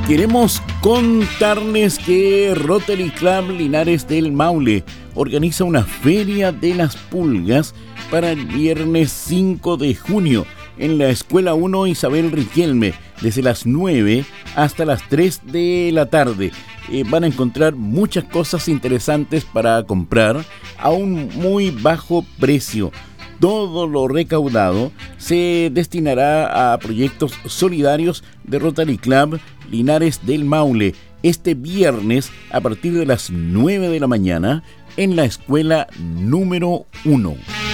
Queremos contarles que Rotary Club Linares del Maule organiza una feria de las pulgas para el viernes 5 de junio en la Escuela 1 Isabel Riquelme, desde las 9 hasta las 3 de la tarde. Van a encontrar muchas cosas interesantes para comprar a un muy bajo precio. Todo lo recaudado se destinará a proyectos solidarios de Rotary Club Linares del Maule este viernes a partir de las 9 de la mañana en la escuela número 1.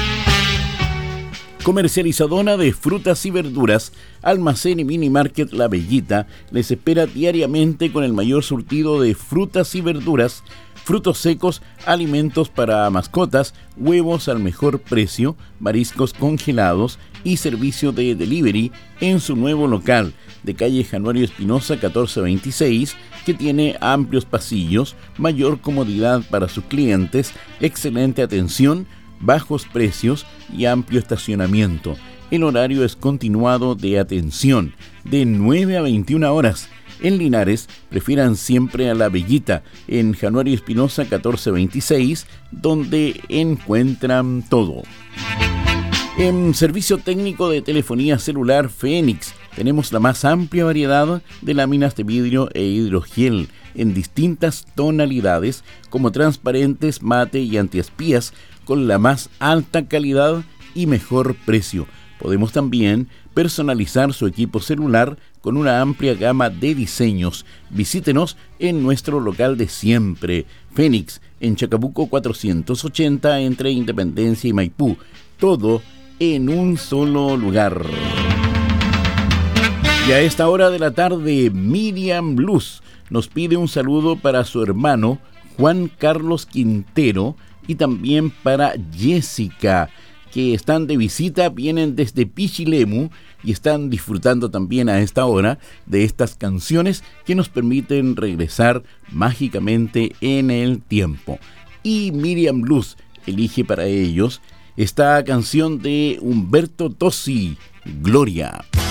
Comercializadora de frutas y verduras, Almacén y Mini Market La Bellita les espera diariamente con el mayor surtido de frutas y verduras, frutos secos, alimentos para mascotas, huevos al mejor precio, mariscos congelados y servicio de delivery en su nuevo local de calle Januario Espinosa 1426, que tiene amplios pasillos, mayor comodidad para sus clientes, excelente atención, bajos precios y amplio estacionamiento. El horario es continuado de atención, de 9 a 21 horas. En Linares, prefieran siempre a La Bellita, en Januario Espinosa 1426, donde encuentran todo. En servicio técnico de telefonía celular Fénix, tenemos la más amplia variedad de láminas de vidrio e hidrogel en distintas tonalidades, como transparentes, mate y antiespías, con la más alta calidad y mejor precio. Podemos también personalizar su equipo celular con una amplia gama de diseños. Visítenos en nuestro local de siempre, Fénix, en Chacabuco 480, entre Independencia y Maipú. Todo en un solo lugar. Y a esta hora de la tarde, Miriam Blues nos pide un saludo para su hermano Juan Carlos Quintero y también para Jessica, que están de visita, vienen desde Pichilemu y están disfrutando también a esta hora de estas canciones que nos permiten regresar mágicamente en el tiempo. Y Miriam Blues elige para ellos esta canción de Humberto Tozzi, Gloria.